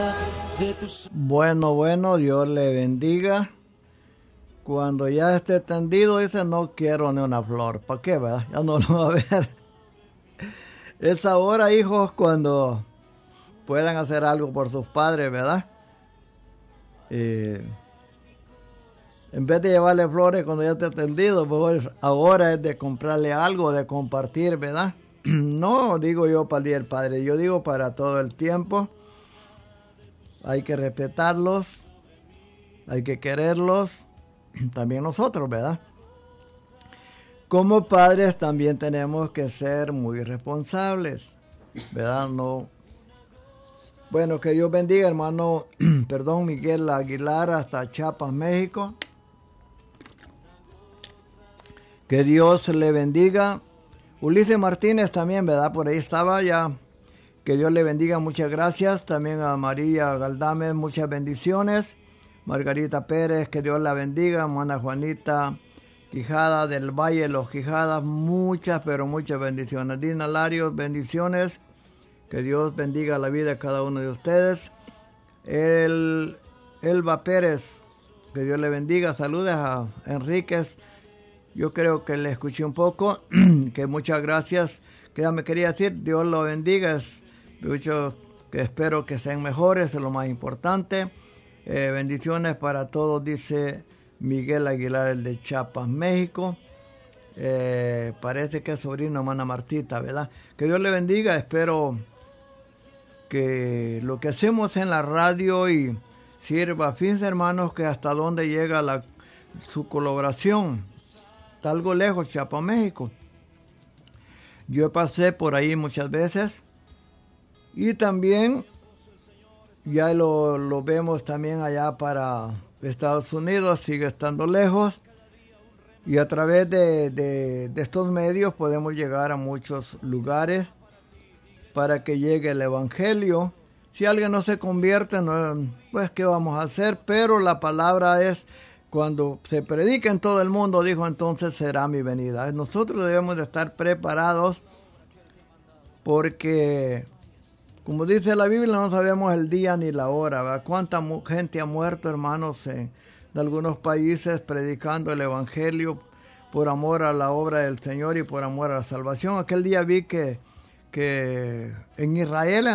Bueno, Dios le bendiga. Cuando ya esté tendido, dice, no quiero ni una flor. ¿Para qué, verdad? Ya no lo va a ver. Es ahora, hijos, cuando puedan hacer algo por sus padres, ¿verdad? En vez de llevarle flores cuando ya esté tendido, pues ahora es de comprarle algo, de compartir, ¿verdad? No digo yo para el Día del Padre, yo digo para todo el tiempo. Hay que respetarlos, hay que quererlos, también nosotros, ¿verdad? Como padres también tenemos que ser muy responsables, ¿verdad? No. Bueno, que Dios bendiga, hermano, perdón, Miguel Aguilar, hasta Chiapas, México. Que Dios le bendiga. Ulises Martínez también, ¿verdad? Por ahí estaba ya. Que Dios le bendiga, muchas gracias. También a María Galdames, muchas bendiciones. Margarita Pérez, que Dios la bendiga. Mana Juanita Quijada del Valle de los Quijadas, muchas, pero muchas bendiciones. Dina Larios, bendiciones. Que Dios bendiga la vida de cada uno de ustedes. Elba Pérez, que Dios le bendiga. Saludos a Enríquez. Yo creo que le escuché un poco, que muchas gracias. Que ya me quería decir, Dios lo bendiga. Mucho que espero que sean mejores, es lo más importante. Bendiciones para todos, dice Miguel Aguilar, el de Chiapas, México. Parece que es sobrino de hermana Martita, ¿verdad? Que Dios le bendiga. Espero que lo que hacemos en la radio y sirva. Fíjense, hermanos, que hasta dónde llega su colaboración. Está algo lejos, Chiapas, México. Yo pasé por ahí muchas veces. Y también ya lo vemos también allá para Estados Unidos, sigue estando lejos. Y a través de estos medios podemos llegar a muchos lugares para que llegue el Evangelio. Si alguien no se convierte, no, pues ¿qué vamos a hacer? Pero la palabra es, cuando se predica en todo el mundo, dijo, entonces será mi venida. Nosotros debemos de estar preparados porque, como dice la Biblia, no sabemos el día ni la hora, ¿verdad? ¿Cuánta gente ha muerto, hermanos, de algunos países predicando el Evangelio por amor a la obra del Señor y por amor a la salvación? Aquel día vi que en Israel,